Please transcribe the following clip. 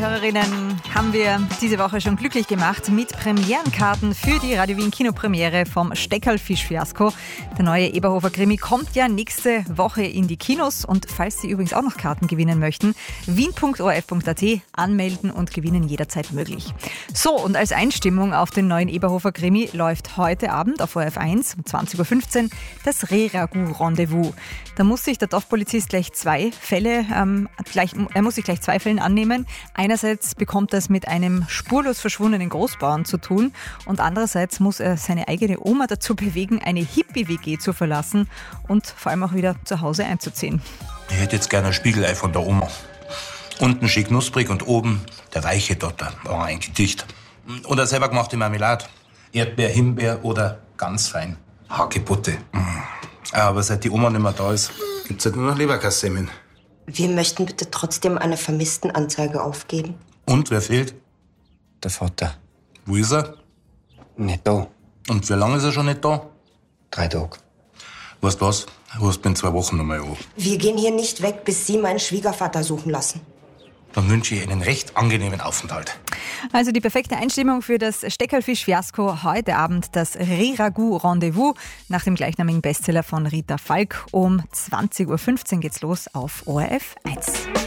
Hörerinnen haben wir diese Woche schon glücklich gemacht mit Premierenkarten für die Radio Wien Kinopremiere vom Steckerlfisch-Fiasko. Der neue Eberhofer-Krimi kommt ja nächste Woche in die Kinos. Und falls Sie übrigens auch noch Karten gewinnen möchten, wien.orf.at anmelden und gewinnen jederzeit möglich. So, und als Einstimmung auf den neuen Eberhofer-Krimi läuft heute Abend auf ORF1 um 20.15 Uhr das Reh-Ragout-Rendezvous. Da muss sich der Dorfpolizist gleich zwei Fällen annehmen. Einerseits bekommt er es mit einem spurlos verschwundenen Großbauern zu tun und andererseits muss er seine eigene Oma dazu bewegen, eine Hippie-WG zu verlassen und vor allem auch wieder zu Hause einzuziehen. Ich hätte jetzt gerne ein Spiegelei von der Oma. Unten schön knusprig und oben der weiche Dotter. Oh, ein Gedicht. Und eine selber gemachte Marmelade. Erdbeer, Himbeer oder ganz fein Hagebutte. Aber seit die Oma nicht mehr da ist, gibt's halt nur noch Leberkassemmeln. Wir möchten bitte trotzdem eine Vermisstenanzeige aufgeben. Und, wer fehlt? Der Vater. Wo ist er? Nicht da. Und wie lange ist er schon nicht da? 3 Tage. Weißt du was? Rufst mich in 2 Wochen nochmal an. Wir gehen hier nicht weg, bis Sie meinen Schwiegervater suchen lassen. Dann wünsche ich einen recht angenehmen Aufenthalt. Also die perfekte Einstimmung für das Steckerlfisch-Fiasko. Heute Abend das Reh-Ragout-Rendezvous nach dem gleichnamigen Bestseller von Rita Falk. Um 20.15 Uhr geht's los auf ORF 1.